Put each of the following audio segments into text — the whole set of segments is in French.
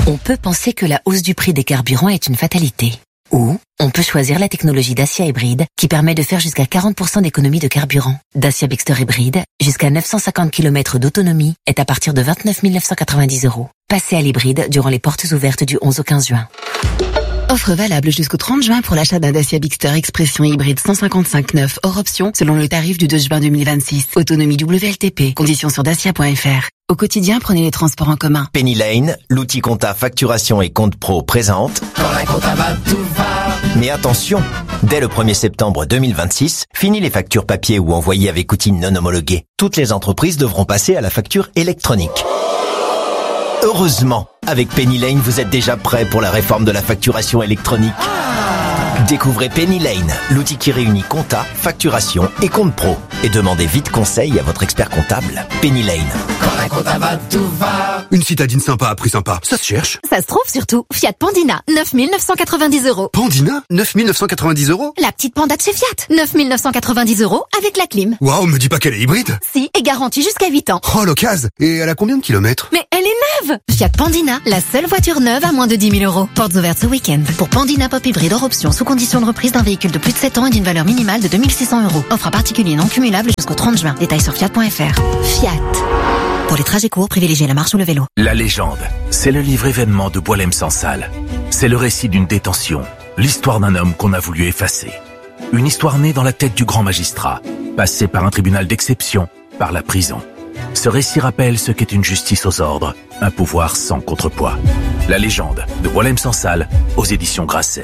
On peut penser que la hausse du prix des carburants est une fatalité. Ou on peut choisir la technologie Dacia Hybride qui permet de faire jusqu'à 40% d'économie de carburant. Dacia Bigster Hybride, jusqu'à 950 km d'autonomie, est à partir de 29 990 €. Passez à l'hybride durant les portes ouvertes du 11 au 15 juin. Offre valable jusqu'au 30 juin pour l'achat d'un Dacia Bigster Expression hybride 155/9 hors option selon le tarif du 2 juin 2026. Autonomie WLTP. Conditions sur dacia.fr. Au quotidien, prenez les transports en commun. Penny Lane, l'outil compta facturation et compte pro présente. Quand la compta va, tout va. Mais attention, dès le 1er septembre 2026, fini les factures papier ou envoyées avec outils non homologués. Toutes les entreprises devront passer à la facture électronique. Heureusement, avec Penny Lane, vous êtes déjà prêt pour la réforme de la facturation électronique. Découvrez Penny Lane, l'outil qui réunit compta, facturation et compte pro. Et demandez vite conseil à votre expert comptable. Penny Lane. Quand la compta va, tout va. Une citadine sympa à prix sympa, ça se cherche. Ça se trouve surtout. Fiat Pandina, 9 990 €. Pandina, 9 990 €. La petite Panda de chez Fiat, 9 990 € avec la clim. Waouh, me dis pas qu'elle est hybride. Si, et garantie jusqu'à 8 ans. Oh, l'occasion. Et elle a combien de kilomètres? Mais elle est neuve. Fiat Pandina, la seule voiture neuve à moins de 10 000 €. Portes ouvertes ce week-end. Pour Pandina Pop Hybride hors option, sous condition de reprise d'un véhicule de plus de 7 ans et d'une valeur minimale de 2 600 €. Offre à particulier non cumulable jusqu'au 30 juin. Détails sur fiat.fr. Fiat. Pour les trajets courts, privilégiez la marche ou le vélo. La légende, c'est le livre événement de Boualem Sansal. C'est le récit d'une détention, l'histoire d'un homme qu'on a voulu effacer. Une histoire née dans la tête du grand magistrat, passée par un tribunal d'exception, par la prison. Ce récit rappelle ce qu'est une justice aux ordres, un pouvoir sans contrepoids. La légende de Boualem Sansal, aux éditions Grasset.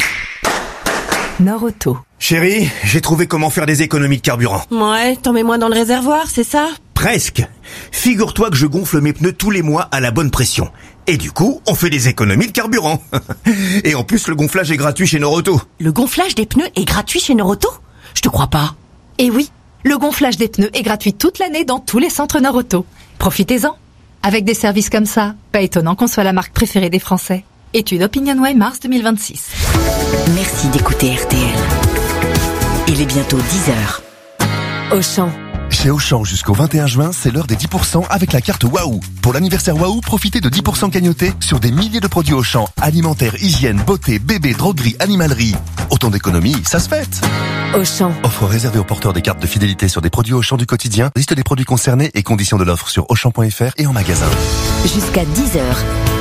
Nord-Auto. Chérie, j'ai trouvé comment faire des économies de carburant. Ouais, t'en mets moins dans le réservoir, c'est ça? Presque. Figure-toi que je gonfle mes pneus tous les mois à la bonne pression. Et du coup, on fait des économies de carburant. Et en plus, le gonflage est gratuit chez Nord-Auto. Le gonflage des pneus est gratuit chez Nord-Auto? Je te crois pas. Eh oui, le gonflage des pneus est gratuit toute l'année dans tous les centres Nord-Auto. Profitez-en. Avec des services comme ça, pas étonnant qu'on soit la marque préférée des Français. Étude OpinionWay mars 2026. Merci d'écouter RTL. Il est bientôt 10h. Auchan. Chez Auchan, jusqu'au 21 juin, c'est l'heure des 10% avec la carte Waouh. Pour l'anniversaire Waouh, profitez de 10% cagnotés sur des milliers de produits Auchan. Alimentaire, hygiène, beauté, bébé, droguerie, animalerie. Autant d'économies, ça se fête. Auchan. Offre réservée aux porteurs des cartes de fidélité sur des produits Auchan du quotidien. Liste des produits concernés et conditions de l'offre sur Auchan.fr et en magasin. Jusqu'à 10h.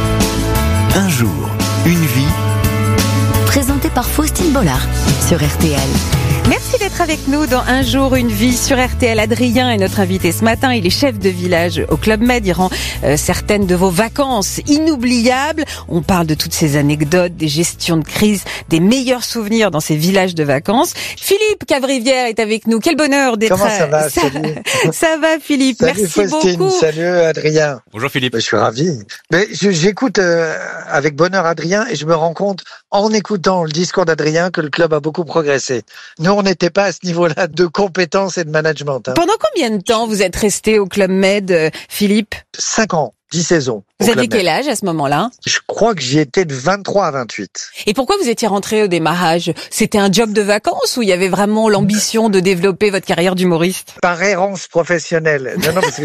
Un jour, une vie. Présenté par Faustine Bollard sur RTL. Merci d'être avec nous dans Un jour, une vie sur RTL. Adrien est notre invité ce matin. Il est chef de village au Club Med. Il rend certaines de vos vacances inoubliables. On parle de toutes ces anecdotes, des gestions de crise, des meilleurs souvenirs dans ces villages de vacances. Philippe Cavrivière est avec nous. Quel bonheur d'être... Comment ça va, salut. Ça va, Philippe. Salut, merci Faustine. beaucoup. Salut, Adrien. Bonjour, Philippe. Je suis ravi. Mais j'écoute avec bonheur Adrien et je me rends compte, en écoutant le discours d'Adrien, que le club a beaucoup progressé. Nous, on n'était pas à ce niveau-là de compétences et de management. Pendant combien de temps vous êtes resté au Club Med, Philippe? 5 ans, 10 saisons. Vous aviez quel âge à ce moment-là? Je crois que j'y étais de 23 à 28. Et pourquoi vous étiez rentré au démarrage? C'était un job de vacances ou il y avait vraiment l'ambition de développer votre carrière d'humoriste? Par errance professionnelle. Non, parce que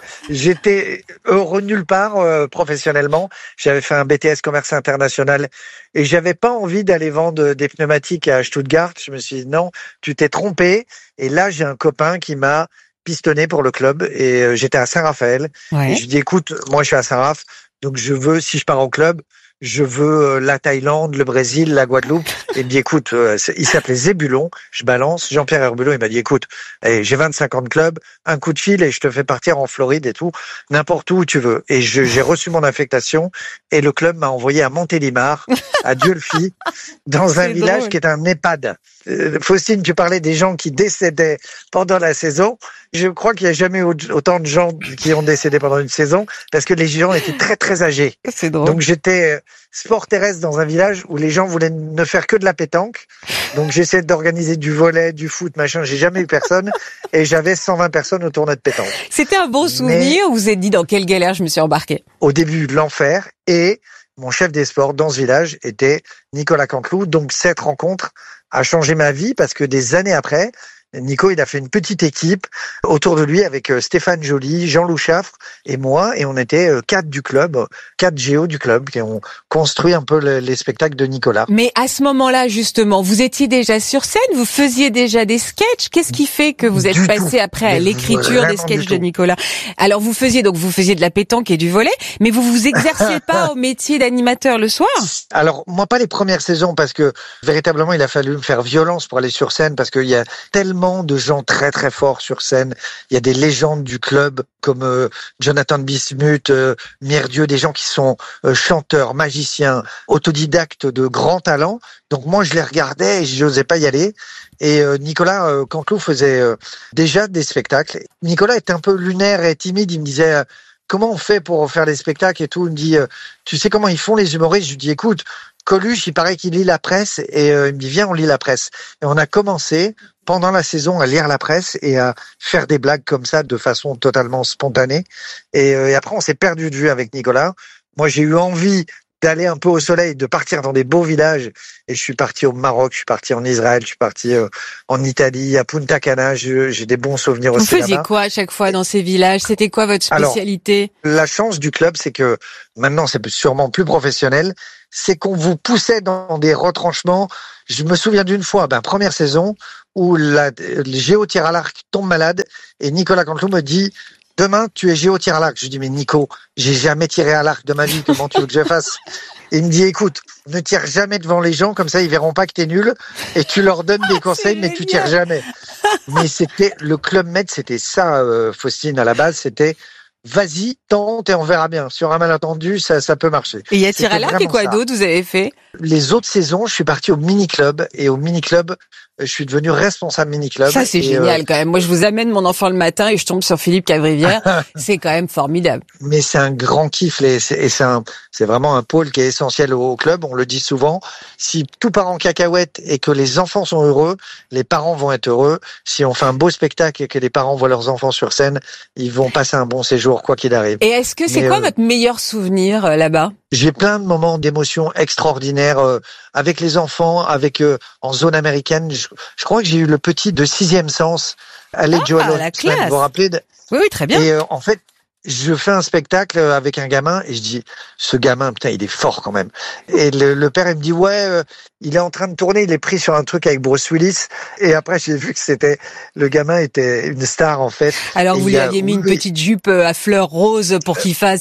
j'étais heureux nulle part professionnellement. J'avais fait un BTS commerce international et j'avais pas envie d'aller vendre des pneumatiques à Stuttgart. Je me suis dit non, tu t'es trompé. Et là, j'ai un copain qui m'a pistonné pour le club et j'étais à Saint-Raphaël. Ouais. Et je lui dis écoute, moi je suis à Saint-Raph, donc je veux, si je pars au club, je veux la Thaïlande, le Brésil, la Guadeloupe. Et il me dit écoute, il s'appelait Zébulon, je balance, Jean-Pierre Herbulot, il m'a dit écoute, j'ai 25 ans de club, un coup de fil et je te fais partir en Floride et tout, n'importe où tu veux. Et j'ai reçu mon affectation et le club m'a envoyé à Montélimar, à Dieulefit, dans un village drôle. Qui est un EHPAD. Faustine, tu parlais des gens qui décédaient pendant la saison. Je crois qu'il n'y a jamais autant de gens qui ont décédé pendant une saison parce que les gens étaient très très âgés. C'est drôle. Donc j'étais sport terrestre dans un village où les gens voulaient ne faire que de la pétanque. Donc j'essayais d'organiser du volley, du foot, machin. J'ai jamais eu personne et j'avais 120 personnes au tournoi de pétanque. C'était un bon souvenir. Vous vous êtes dit dans quelle galère je me suis embarqué? Au début, l'enfer. Et mon chef des sports dans ce village était Nicolas Canteloup. Donc cette rencontre a changé ma vie parce que des années après, Nico, il a fait une petite équipe autour de lui avec Stéphane Joly, Jean-Loup Chaffre et moi, et on était 4 du club, 4 géos du club qui ont construit un peu les spectacles de Nicolas. Mais à ce moment-là, justement, vous étiez déjà sur scène, vous faisiez déjà des sketchs. Qu'est-ce qui fait que vous êtes passé après à l'écriture des sketchs de Nicolas? Alors vous faisiez de la pétanque et du volley, mais vous vous exerciez pas au métier d'animateur le soir? Alors moi, pas les premières saisons, parce que véritablement il a fallu me faire violence pour aller sur scène, parce qu'il y a tellement de gens très très forts sur scène. Il y a des légendes du club comme Jonathan Bismuth, Mierdieu, des gens qui sont chanteurs, magiciens, autodidactes de grands talents. Donc moi je les regardais et je n'osais pas y aller. Et Nicolas Canteloup faisait déjà des spectacles. Nicolas était un peu lunaire et timide. Il me disait comment on fait pour faire des spectacles et tout. Il me dit tu sais comment ils font les humoristes? Je lui dis écoute, Coluche, il paraît qu'il lit la presse, et il me dit viens, on lit la presse. Et on a commencé pendant la saison à lire la presse et à faire des blagues comme ça de façon totalement spontanée. Et après on s'est perdu de vue avec Nicolas. Moi j'ai eu envie d'aller un peu au soleil, de partir dans des beaux villages, et je suis parti au Maroc, je suis parti en Israël, je suis parti en Italie, à Punta Cana. J'ai des bons souvenirs aussi là-bas. Vous faisiez quoi à chaque fois dans ces villages? C'était quoi votre spécialité? Alors, la chance du club, c'est que maintenant c'est sûrement plus professionnel, c'est qu'on vous poussait dans des retranchements. Je me souviens d'une fois, première saison, où le géo tir à l'arc tombe malade, et Nicolas Canteloup me dit demain, tu es géo tir à l'arc. Je dis mais Nico, j'ai jamais tiré à l'arc de ma vie, comment tu veux que je fasse? Et il me dit écoute, ne tire jamais devant les gens, comme ça ils verront pas que t'es nul, et tu leur donnes des conseils, mais tu tires jamais. Mais c'était le Club Med, c'était ça, Faustine, à la base, c'était vas-y, tente et on verra bien. Sur un malentendu, ça peut marcher. Et il y a tir à l'arc et quoi d'autre vous avez fait? Les autres saisons, je suis parti au mini-club, et au mini-club, je suis devenu responsable mini-club. Ça, c'est génial quand même. Moi, je vous amène mon enfant le matin et je tombe sur Philippe Cavrivière. C'est quand même formidable. Mais c'est un grand kiff, c'est vraiment un pôle qui est essentiel au club. On le dit souvent. Si tout part en cacahuète et que les enfants sont heureux, les parents vont être heureux. Si on fait un beau spectacle et que les parents voient leurs enfants sur scène, ils vont passer un bon séjour, quoi qu'il arrive. Et est-ce que c'est quoi votre meilleur souvenir là-bas? J'ai plein de moments d'émotion extraordinaires avec les enfants, avec en zone américaine. Je crois que j'ai eu le petit de 6e sens, Allez Joel Osment, vous vous rappelez Oui, très bien. Et en fait, je fais un spectacle avec un gamin et je dis, ce gamin, putain, il est fort quand même. Et le père, il me dit, ouais, il est en train de tourner, il est pris sur un truc avec Bruce Willis. Et après, j'ai vu que le gamin était une star, en fait. Alors, vous lui aviez mis une petite jupe à fleurs roses pour qu'il fasse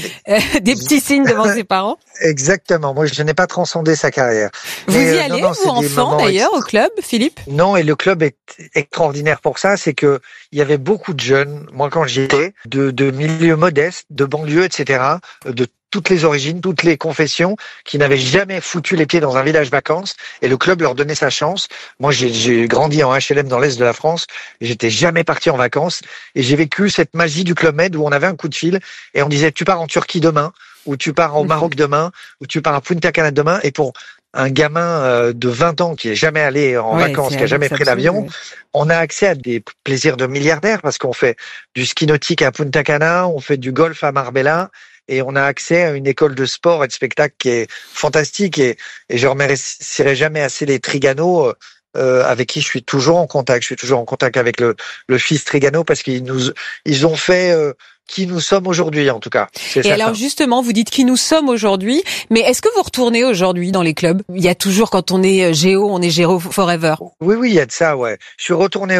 des petits signes devant ses parents? Exactement. Moi, je n'ai pas transcendé sa carrière. Vous y allez, vous, enfant, d'ailleurs, au club, Philippe? Non, et le club est extraordinaire pour ça. C'est que il y avait beaucoup de jeunes, moi, quand j'y étais, de milieux modestes, de banlieues, etc., de toutes les origines, toutes les confessions, qui n'avaient jamais foutu les pieds dans un village vacances, et le club leur donnait sa chance. Moi, j'ai grandi en HLM dans l'Est de la France, et j'étais jamais parti en vacances, et j'ai vécu cette magie du Club Med où on avait un coup de fil, et on disait, tu pars en Turquie demain, ou tu pars au Maroc demain, ou tu pars à Punta Cana demain, et pour un gamin de 20 ans qui est jamais allé en vacances, qui a jamais pris l'avion, on a accès à des plaisirs de milliardaires, parce qu'on fait du ski nautique à Punta Cana, on fait du golf à Marbella, et on a accès à une école de sport et de spectacle qui est fantastique, et je remercierai jamais assez les Trigano, avec qui je suis toujours en contact. Je suis toujours en contact avec le fils Trigano, parce ils ont fait qui nous sommes aujourd'hui, en tout cas. Et alors justement, vous dites qui nous sommes aujourd'hui, mais est-ce que vous retournez aujourd'hui dans les clubs? Il y a toujours, quand on est géo, on est géo forever. Oui, il y a de ça, ouais. Je suis retourné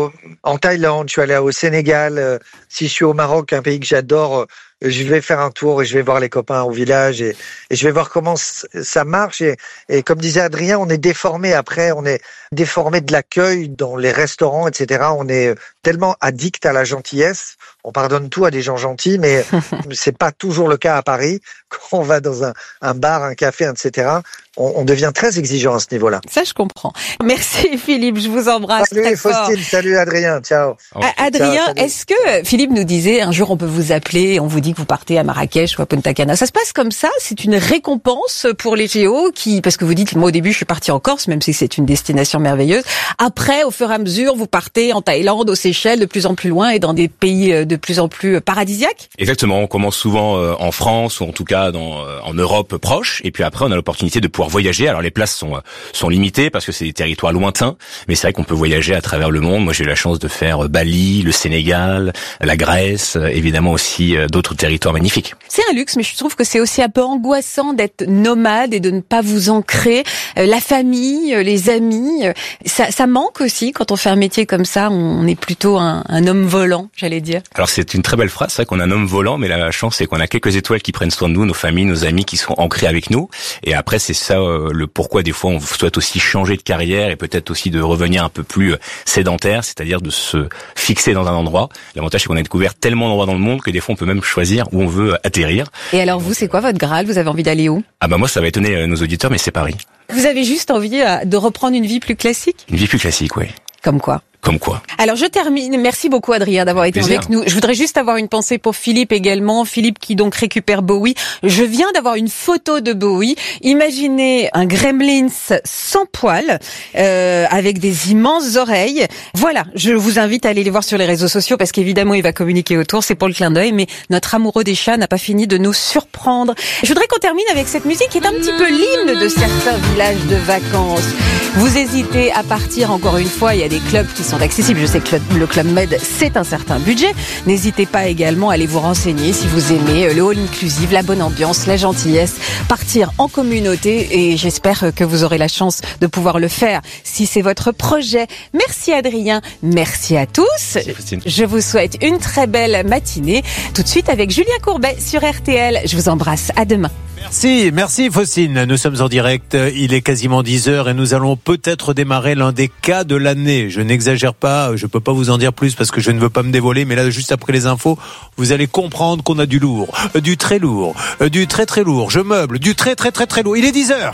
en Thaïlande, je suis allé au Sénégal. Si je suis au Maroc, un pays que j'adore, je vais faire un tour et je vais voir les copains au village, et je vais voir comment ça marche. Et comme disait Adrien, on est déformé après, on est déformé de l'accueil dans les restaurants, etc. On est tellement addict à la gentillesse. On pardonne tout à des gens gentils, mais c'est pas toujours le cas à Paris. Quand on va dans un bar, un café, etc., on devient très exigeant à ce niveau-là. Ça, je comprends. Merci Philippe, je vous embrasse très fort. Salut Faustine, salut Adrien, ciao. Adrien, est-ce que Philippe nous disait un jour on peut vous appeler et on vous dit que vous partez à Marrakech ou à Punta Cana? Ça se passe comme ça? C'est une récompense pour les géos parce que vous dites, moi au début je suis parti en Corse, même si c'est une destination merveilleuse. Après, au fur et à mesure, vous partez en Thaïlande, aux Seychelles, de plus en plus loin et dans des pays de plus en plus paradisiaques? Exactement, on commence souvent en France, ou en tout cas ça en Europe proche, et puis après on a l'opportunité de pouvoir voyager. Alors les places sont limitées parce que c'est des territoires lointains, mais c'est vrai qu'on peut voyager à travers le monde. Moi j'ai eu la chance de faire Bali, le Sénégal, la Grèce, évidemment aussi d'autres territoires magnifiques. C'est un luxe, mais je trouve que c'est aussi un peu angoissant d'être nomade et de ne pas vous ancrer. La famille, les amis, ça manque aussi quand on fait un métier comme ça. On est plutôt un homme volant, j'allais dire. Alors c'est une très belle phrase, c'est vrai qu'on a un homme volant, mais la chance c'est qu'on a quelques étoiles qui prennent soin de nous, nos familles, nos amis qui sont ancrés avec nous. Et après c'est ça le pourquoi des fois on souhaite aussi changer de carrière et peut-être aussi de revenir un peu plus sédentaire, c'est-à-dire de se fixer dans un endroit. L'avantage c'est qu'on a découvert tellement d'endroits dans le monde que des fois on peut même choisir où on veut atterrir. Et alors vous, c'est quoi votre Graal? Vous avez envie d'aller où? Ah bah moi ça va étonner nos auditeurs, mais c'est Paris. Vous avez juste envie de reprendre une vie plus classique? Une vie plus classique, oui. Comme quoi? Comme quoi. Alors je termine. Merci beaucoup Adrien d'avoir été avec nous. Je voudrais juste avoir une pensée pour Philippe également. Philippe qui donc récupère Bowie. Je viens d'avoir une photo de Bowie. Imaginez un gremlins sans poils, avec des immenses oreilles. Voilà, je vous invite à aller les voir sur les réseaux sociaux parce qu'évidemment il va communiquer autour. C'est pour le clin d'œil, mais notre amoureux des chats n'a pas fini de nous surprendre. Je voudrais qu'on termine avec cette musique qui est un petit peu l'hymne de certains villages de vacances. Vous hésitez à partir encore une fois. Il y a des clubs qui sont accessibles. Je sais que le Club Med, c'est un certain budget. N'hésitez pas également à aller vous renseigner si vous aimez le all inclusive, la bonne ambiance, la gentillesse, partir en communauté, et j'espère que vous aurez la chance de pouvoir le faire si c'est votre projet. Merci Adrien, merci à tous. Je vous souhaite une très belle matinée. Tout de suite avec Julien Courbet sur RTL. Je vous embrasse. À demain. Merci Faustine. Nous sommes en direct, il est quasiment 10h et nous allons peut-être démarrer l'un des cas de l'année. Je n'exagère pas, je peux pas vous en dire plus parce que je ne veux pas me dévoiler, mais là juste après les infos, vous allez comprendre qu'on a du lourd, du très lourd, du très très lourd. Je meuble, du très très très très lourd. Il est 10h.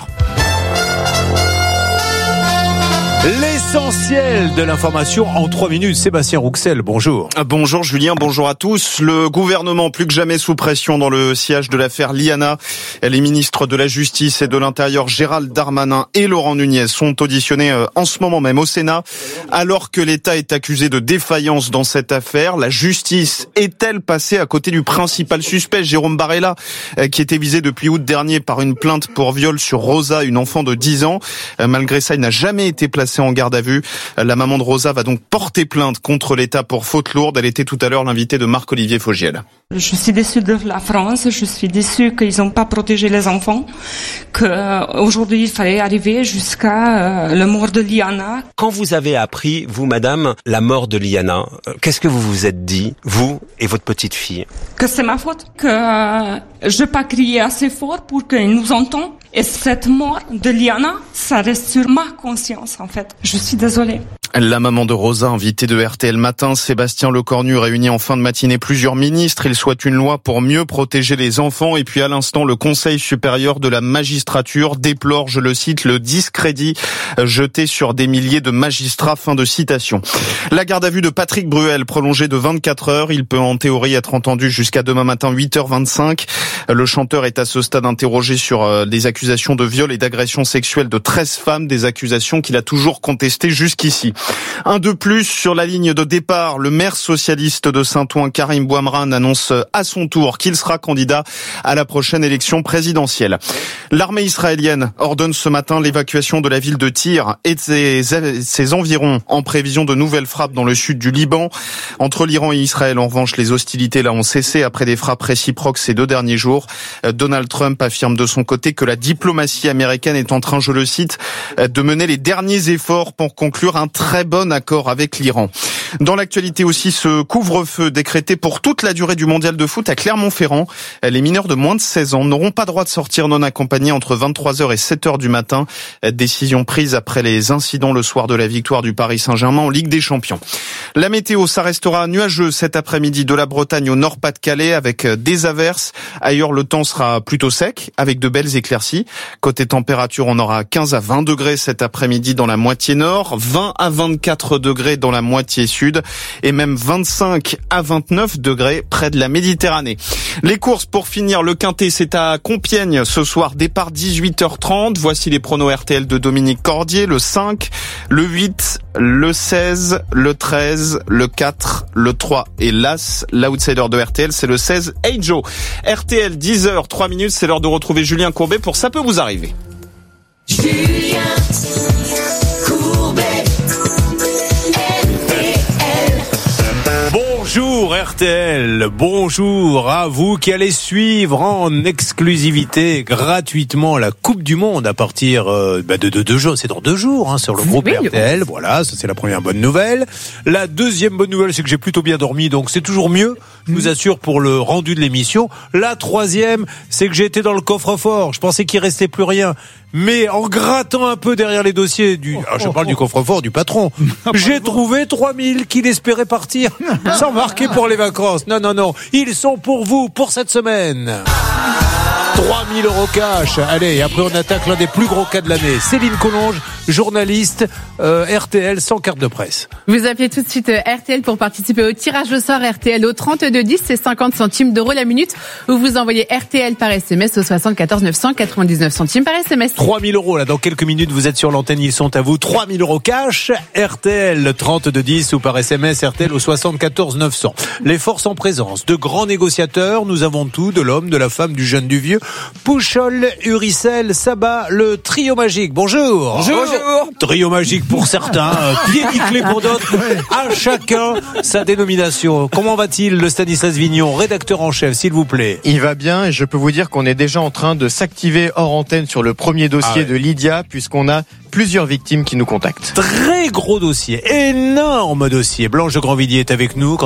L'essentiel de l'information en 3 minutes. Sébastien Rouxel, bonjour. Bonjour Julien, bonjour à tous. Le gouvernement plus que jamais sous pression dans le sillage de l'affaire Liana. Les ministres de la Justice et de l'Intérieur Gérald Darmanin et Laurent Nunez sont auditionnés en ce moment même au Sénat. Alors que l'État est accusé de défaillance dans cette affaire, la justice est-elle passée à côté du principal suspect, Jérôme Barella, qui était visé depuis août dernier par une plainte pour viol sur Rosa, une enfant de 10 ans. Malgré ça, il n'a jamais été placé en garde à vue. La maman de Rosa va donc porter plainte contre l'État pour faute lourde. Elle était tout à l'heure l'invitée de Marc-Olivier Fogiel. Je suis déçue de la France, je suis déçue qu'ils n'ont pas protégé les enfants, qu'aujourd'hui il fallait arriver jusqu'à la mort de Liana. Quand vous avez appris, vous madame, la mort de Liana, qu'est-ce que vous vous êtes dit, vous et votre petite fille? Que c'est ma faute, que je n'ai pas crié assez fort pour qu'ils nous entendent. Et cette mort de Liana, ça reste sur ma conscience en fait. Je suis désolée. La maman de Rosa, invitée de RTL Matin, Sébastien Lecornu, réunit en fin de matinée plusieurs ministres. Il souhaite une loi pour mieux protéger les enfants. Et puis à l'instant, le Conseil supérieur de la magistrature déplore, je le cite, le discrédit jeté sur des milliers de magistrats. Fin de citation. La garde à vue de Patrick Bruel, prolongée de 24 heures. Il peut en théorie être entendu jusqu'à demain matin 8h25. Le chanteur est à ce stade interrogé sur des accusations de viol et d'agression sexuelle de 13 femmes, des accusations qu'il a toujours contestées jusqu'ici. Un de plus sur la ligne de départ, le maire socialiste de Saint-Ouen, Karim Bouamran, annonce à son tour qu'il sera candidat à la prochaine élection présidentielle. L'armée israélienne ordonne ce matin l'évacuation de la ville de Tyr et de ses environs en prévision de nouvelles frappes dans le sud du Liban. Entre l'Iran et Israël, en revanche, les hostilités là ont cessé après des frappes réciproques ces 2 derniers jours. Donald Trump affirme de son côté que la diplomatie américaine est en train, je le cite, de mener les derniers efforts pour conclure un très bon accord avec l'Iran. Dans l'actualité aussi, ce couvre-feu décrété pour toute la durée du mondial de foot à Clermont-Ferrand. Les mineurs de moins de 16 ans n'auront pas droit de sortir non accompagnés entre 23h et 7h du matin. Décision prise après les incidents le soir de la victoire du Paris Saint-Germain en Ligue des Champions. La météo, ça restera nuageux cet après-midi de la Bretagne au Nord-Pas-de-Calais avec des averses. Ailleurs, le temps sera plutôt sec avec de belles éclaircies. Côté température, on aura 15 à 20 degrés cet après-midi dans la moitié nord, 20 à 24 degrés dans la moitié sud. sud et même 25 à 29 degrés près de la Méditerranée. Les courses pour finir le Quintet, c'est à Compiègne ce soir, départ 18h30. Voici les pronos RTL de Dominique Cordier, le 5, le 8, le 16, le 13, le 4, le 3 et l'As. L'outsider de RTL, c'est le 16, Eijo. RTL, 10h, 3 minutes, c'est l'heure de retrouver Julien Courbet pour Ça peut vous arriver. Julien Courbet, RTL. Bonjour RTL, bonjour à vous qui allez suivre en exclusivité gratuitement la Coupe du Monde à partir de 2 jours, c'est dans 2 jours sur le groupe RTL, voilà, ça c'est la première bonne nouvelle. La deuxième bonne nouvelle, c'est que j'ai plutôt bien dormi, donc c'est toujours mieux, je vous assure, pour le rendu de l'émission. La troisième, c'est que j'ai été dans le coffre-fort, je pensais qu'il restait plus rien. Mais en grattant un peu derrière les dossiers je parle du coffre-fort du patron, j'ai trouvé 3000 qu'il espérait partir sans marquer pour les vacances. Non, ils sont pour vous, pour cette semaine. 3000 € cash. Allez, et après on attaque l'un des plus gros cas de l'année. Céline Collonges, journaliste RTL sans carte de presse. Vous appelez tout de suite RTL pour participer au tirage au sort RTL au 3210, c'est 50 centimes d'euros la minute, ou vous envoyez RTL par SMS au 74 900, 99 centimes par SMS. 3000 € là, dans quelques minutes vous êtes sur l'antenne, ils sont à vous. 3000 € cash, RTL 3210 ou par SMS RTL au 74 900. Les forces en présence, de grands négociateurs, nous avons tout, de l'homme, de la femme, du jeune, du vieux. Pouchol, Uricel, Sabat, le trio magique. Bonjour. Bonjour. Trio magique pour certains, pied nickelé pour d'autres. À chacun sa dénomination. Comment va-t-il, le Stanislas Vignon, rédacteur en chef, s'il vous plaît? Il va bien et je peux vous dire qu'on est déjà en train de s'activer hors antenne sur le premier dossier de Lydia, puisqu'on a plusieurs victimes qui nous contactent. Très gros dossier, énorme dossier. Blanche de Grandvilliers est avec nous.